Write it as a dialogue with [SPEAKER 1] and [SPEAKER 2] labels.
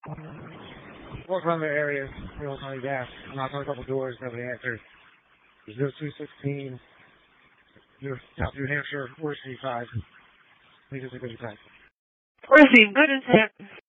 [SPEAKER 1] Walked around the area, real funny gas. Knocked on a couple doors, nobody answered. There's 0216, South New Hampshire, 435. I think it's a good time.
[SPEAKER 2] Receive good intent.